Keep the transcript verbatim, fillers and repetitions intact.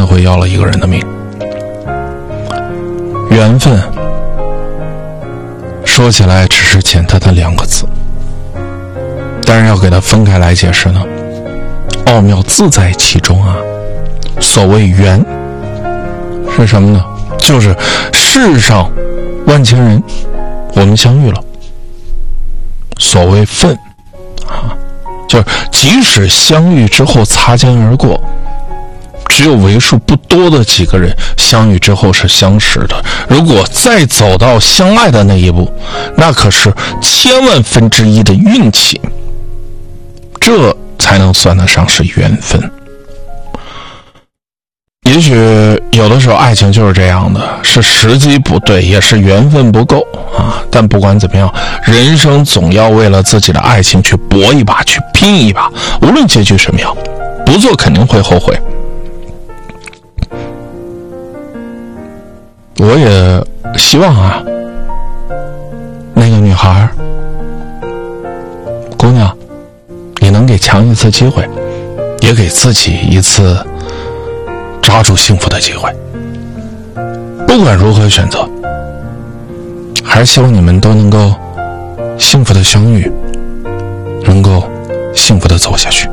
的会要了一个人的命。缘分说起来只是简单的两个字，但是要给它分开来解释呢，奥妙自在其中啊。所谓缘是什么呢？就是世上万千人我们相遇了。所谓分啊，就是即使相遇之后擦肩而过，只有为数不多的几个人相遇之后是相识的。如果再走到相爱的那一步，那可是千万分之一的运气，这才能算得上是缘分。也许有的时候爱情就是这样的，是时机不对，也是缘分不够啊。但不管怎么样，人生总要为了自己的爱情去搏一把，去拼一把，无论结局什么样，不做肯定会后悔。我也希望啊，那个女孩姑娘，你能给强一次机会，也给自己一次抓住幸福的机会。不管如何选择，还是希望你们都能够幸福的相遇，能够幸福的走下去。